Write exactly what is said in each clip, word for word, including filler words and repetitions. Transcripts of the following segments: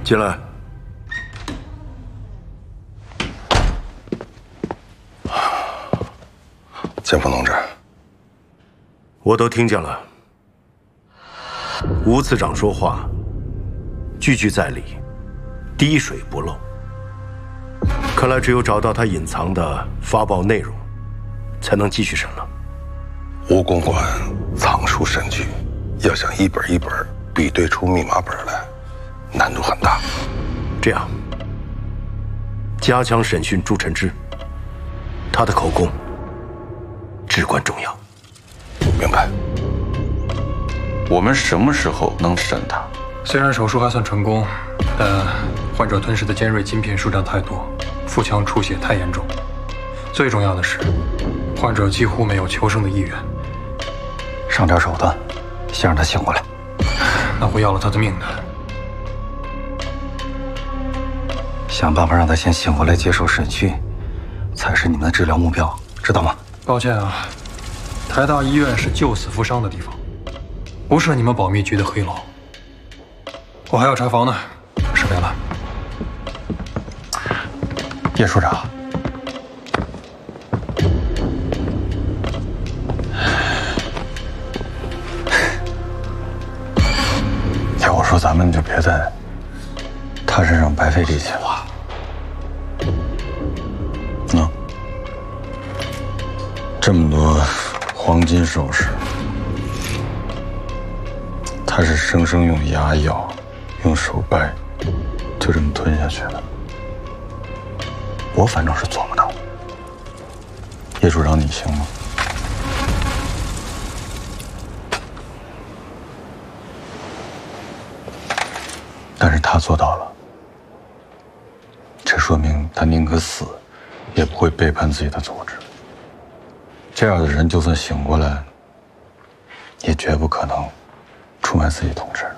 进来。 建峰同志， 我都听见了。吴次长说话，句句在理，滴水不漏。看来只有找到他隐藏的发报内容，才能继续审了。 吴公馆藏书甚巨，要想一本一本比对出密码本来，难度很大。 这样，加强审讯朱晨之，他的口供至关重要。 明白。 我们什么时候能审他？ 虽然手术还算成功，但患者吞噬的尖锐晶片数量太多，腹腔出血太严重。最重要的是，患者几乎没有求生的意愿。 上点手段，先让他醒过来。 那会要了他的命的。 想办法让他先醒过来接受审讯，才是你们的治疗目标，知道吗？ 抱歉啊，台大医院是救死扶伤的地方，不是你们保密局的黑牢。我还要查房呢，失陪了。 叶处长，要我说，咱们就别在他身上白费力气了。那、嗯、这么多黄金首饰，他是生生用牙咬、用手掰，就这么吞下去的。我反正是做不到。叶处长，你行吗？但是他做到了，这说明他宁可死，也不会背叛自己的组织。这样的人，就算醒过来，也绝不可能出卖自己同志。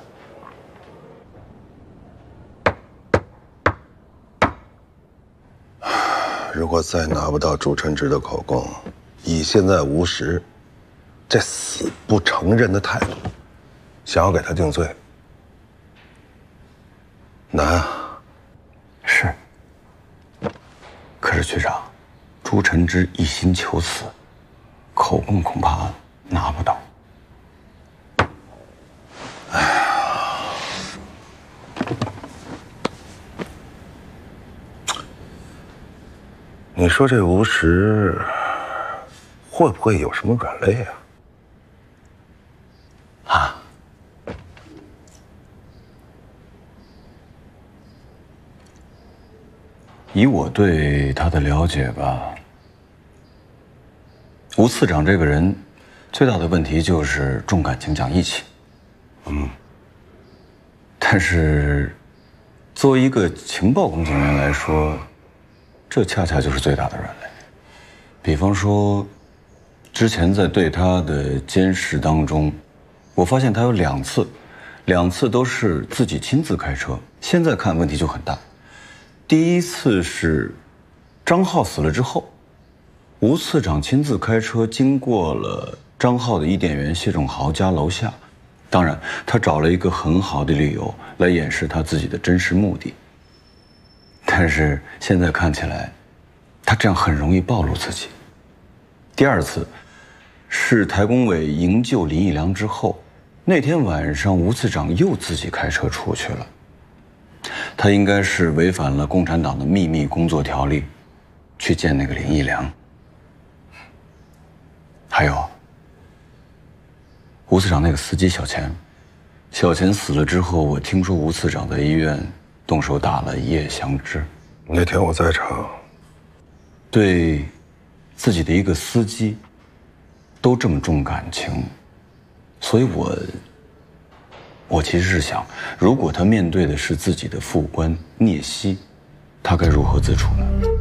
如果再拿不到朱晨之的口供，以现在吴石这死不承认的态度，想要给他定罪，难啊。 是。可是局长，朱晨之一心求死，口供恐怕拿不到。 哎呀，你说这吴石会不会有什么软肋啊？ 啊？以我对他的了解吧，吴次长这个人最大的问题就是重感情、讲义气。嗯。但是，作为一个情报工作人员来说，这恰恰就是最大的软肋。比方说，之前在对他的监视当中，我发现他有两次，两次都是自己亲自开车。现在看问题就很大。第一次是张浩死了之后，吴次长亲自开车经过了张浩的伊甸园谢仲豪家楼下，当然他找了一个很好的理由来掩饰他自己的真实目的。但是现在看起来，他这样很容易暴露自己。第二次是台工委营救林义良之后，那天晚上吴次长又自己开车出去了。他应该是违反了共产党的秘密工作条例，去见那个林义良。还有，吴次长那个司机小钱，小钱死了之后，我听说吴次长在医院动手打了叶祥之。 那天我在场。 对自己的一个司机都这么重感情，所以我。我其实是想，如果他面对的是自己的副官聂曦，他该如何自处呢？